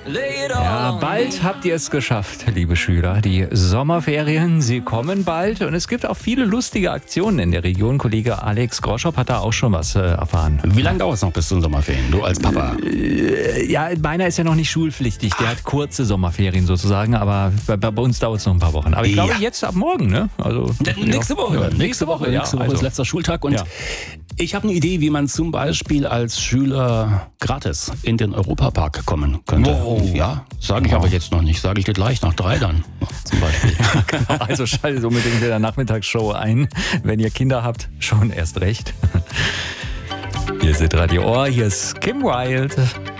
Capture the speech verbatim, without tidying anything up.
Ja, bald habt ihr es geschafft, liebe Schüler. Die Sommerferien, sie kommen bald und es gibt auch viele lustige Aktionen in der Region. Kollege Alex Groschopp hat da auch schon was äh, erfahren. Wie lange dauert es noch bis zu den Sommerferien, du als Papa? Äh, ja, meiner ist ja noch nicht schulpflichtig. Der hat kurze Sommerferien sozusagen, aber bei, bei uns dauert es noch ein paar Wochen. Aber ich glaube Ja. jetzt ab morgen, ne? Also Nächste Woche. Ja, Nächste Woche, ja, nächste Woche also. ist letzter Schultag und Ja. ich habe eine Idee, wie man zum Beispiel als Schüler gratis in den Europapark kommen könnte. Wow. Ja, sage ich Wow. aber jetzt noch nicht. Sage ich dir gleich nach drei dann zum Beispiel. Genau, also schaltet unbedingt in der Nachmittagsshow ein. Wenn ihr Kinder habt, schon erst recht. Hier ist Radio Ohr, hier ist Kim Wilde.